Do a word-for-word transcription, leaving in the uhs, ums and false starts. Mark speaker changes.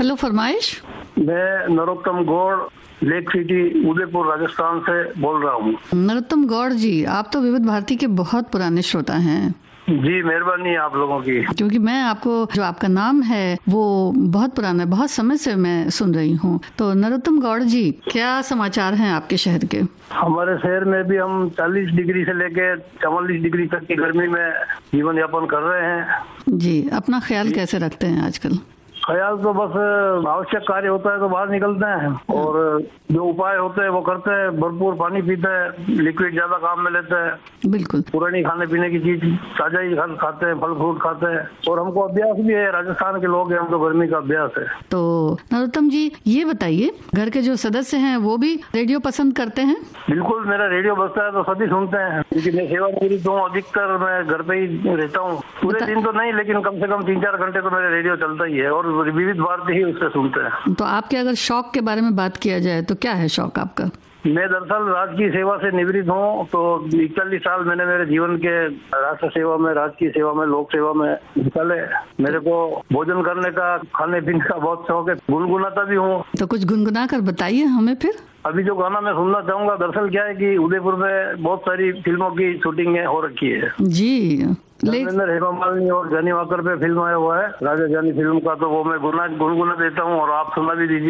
Speaker 1: Hello, फरमाइश।
Speaker 2: मैं Narottam Gaur, lake city, Udaipur, Rajasthan से बोल रहा हूँ।
Speaker 1: नरोत्तम गौड़ जी, आप तो विविध भारती के बहुत पुराने श्रोता हैं।
Speaker 2: जी, मेहरबानी आप लोगों की।
Speaker 1: क्योंकि मैं आपको, जो आपका नाम है वो बहुत पुराना है, बहुत समय से मैं सुन रही हूँ। तो नरोत्तम गौड़ जी, क्या समाचार हैं आपके शहर के?
Speaker 2: हमारे शहर में भी हम चालीस डिग्री से लेके चवालीस डिग्री तक की गर्मी में जीवन यापन कर रहे हैं।
Speaker 1: जी, अपना ख्याल कैसे रखते हैं आजकल?
Speaker 2: ख्याल तो बस आवश्यक कार्य होता है तो बाहर निकलते हैं, और जो उपाय होते हैं वो करते हैं। भरपूर पानी पीते हैं, लिक्विड ज्यादा काम में लेते हैं।
Speaker 1: बिल्कुल।
Speaker 2: पुरानी खाने पीने की चीज ताजा ही खाते हैं, फल फ्रूट खाते हैं, और हमको अभ्यास भी है। राजस्थान के लोग हैं, हमको गर्मी का अभ्यास है।
Speaker 1: तो नरोत्तम जी, ये बताइए, घर के जो सदस्य हैं वो भी रेडियो पसंद करते हैं?
Speaker 2: बिल्कुल, मेरा रेडियो बजता है तो सभी सुनते हैं, क्योंकि मैं सेवा पूरी तो अधिकतर मैं घर पे ही रहता हूँ। पूरे दिन तो नहीं, लेकिन कम से कम तीन चार घंटे तो मेरा रेडियो चलता ही है, और विविध भारती ही उससे सुनते हैं।
Speaker 1: तो आपके अगर शौक के बारे में बात किया जाए तो क्या है शौक आपका?
Speaker 2: मैं दरअसल राजकीय सेवा से निवृत्त हूँ, तो इकतालीस साल मैंने मेरे जीवन के राष्ट्र सेवा में, राजकीय सेवा में, लोक सेवा में निकाले। मेरे को भोजन करने का, खाने पीने का बहुत शौक है, गुनगुनाता भी हूँ।
Speaker 1: तो कुछ गुनगुना कर बताइए हमें फिर।
Speaker 2: अभी जो गाना मैं सुनना चाहूंगा, दरअसल क्या है कि उदयपुर में बहुत सारी फिल्मों की शूटिंग हो रखी है
Speaker 1: जी।
Speaker 2: धर्मेंद्र, हेमा मालिनी और जानी वाकर पे फिल्म आया हुआ है, राजा जानी फिल्म का। तो वो मैं गुना गुनगुना देता हूँ और आप सुना भी दीजिए।